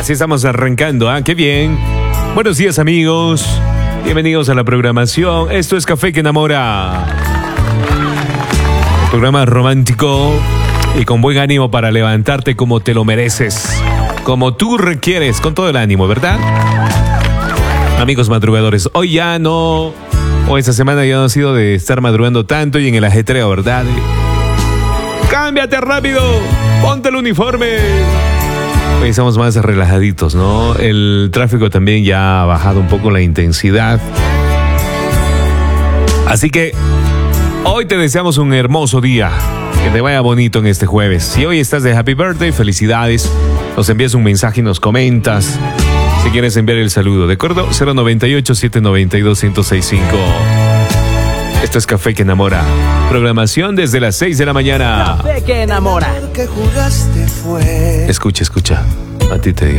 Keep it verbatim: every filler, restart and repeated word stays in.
Así estamos arrancando, ¿ah? ¡Qué bien! Buenos días, amigos. Bienvenidos a la programación. Esto es Café que Enamora. Un programa romántico y con buen ánimo para levantarte como te lo mereces. Como tú requieres, con todo el ánimo, ¿verdad? Amigos madrugadores, hoy ya no... O esta semana ya no ha sido de estar madrugando tanto y en el ajetreo, ¿verdad? ¡Cámbiate rápido! ¡Ponte el uniforme! Hoy estamos más relajaditos, ¿no? El tráfico también ya ha bajado un poco la intensidad. Así que hoy te deseamos un hermoso día. Que te vaya bonito en este jueves. Si hoy estás de Happy Birthday, felicidades. Nos envías un mensaje y nos comentas. Si quieres enviar el saludo, ¿de acuerdo? cero noventa y ocho, setecientos noventa y dos, ciento sesenta y cinco. Esto es Café que Enamora. Programación desde las seis de la mañana. Café que Enamora. Escucha, escucha. A ti te digo.